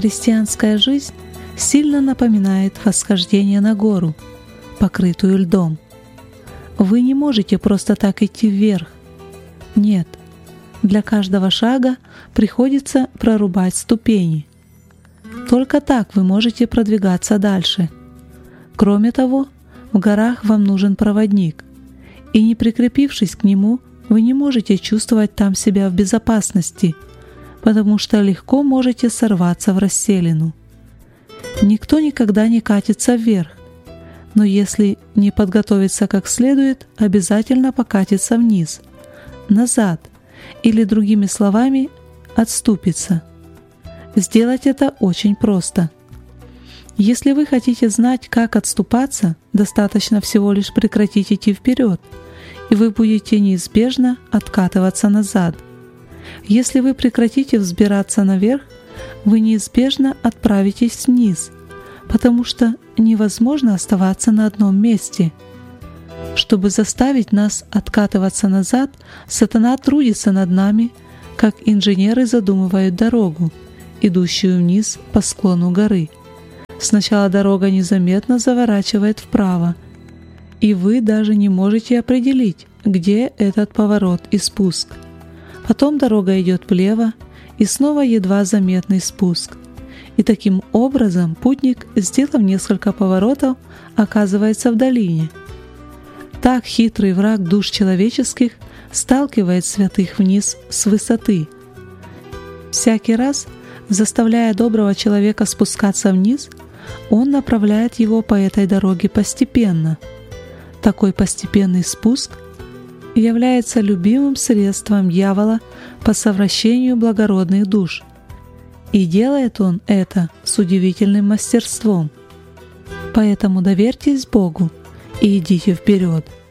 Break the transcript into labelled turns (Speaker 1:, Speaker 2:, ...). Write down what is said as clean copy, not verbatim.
Speaker 1: Христианская жизнь сильно напоминает восхождение на гору, покрытую льдом. Вы не можете просто так идти вверх. Нет, для каждого шага приходится прорубать ступени. Только так вы можете продвигаться дальше. Кроме того, в горах вам нужен проводник, и не прикрепившись к нему, вы не можете чувствовать там себя в безопасности, потому что легко можете сорваться в расселину. Никто никогда не катится вверх, но если не подготовиться как следует, обязательно покатится вниз, назад, или, другими словами, отступится. Сделать это очень просто. Если вы хотите знать, как отступаться, достаточно всего лишь прекратить идти вперед, и вы будете неизбежно откатываться назад. Если вы прекратите взбираться наверх, вы неизбежно отправитесь вниз, потому что невозможно оставаться на одном месте. Чтобы заставить нас откатываться назад, сатана трудится над нами, как инженеры задумывают дорогу, идущую вниз по склону горы. Сначала дорога незаметно заворачивает вправо, и вы даже не можете определить, где этот поворот и спуск. Потом дорога идет влево, и снова едва заметный спуск. И таким образом путник, сделав несколько поворотов, оказывается в долине. Так хитрый враг душ человеческих сталкивает святых вниз с высоты. Всякий раз, заставляя доброго человека спускаться вниз, он направляет его по этой дороге постепенно. Такой постепенный спуск является любимым средством дьявола по совращению благородных душ. И делает он это с удивительным мастерством. Поэтому доверьтесь Богу и идите вперед.